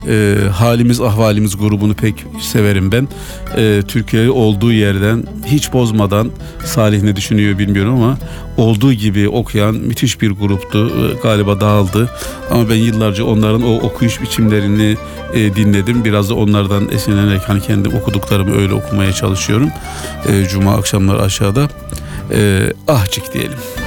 Halimiz Ahvalimiz grubunu pek severim ben. Türkiye'yi olduğu yerden hiç bozmadan, Salih ne düşünüyor bilmiyorum ama olduğu gibi okuyan müthiş bir gruptu. Galiba dağıldı ama ben yıllarca onların o okuyuş biçimlerini dinledim. Biraz da onlardan esinlenerek hani kendim okuduklarımı öyle okumaya çalışıyorum. Cuma akşamları aşağıda. Ahçık diyelim.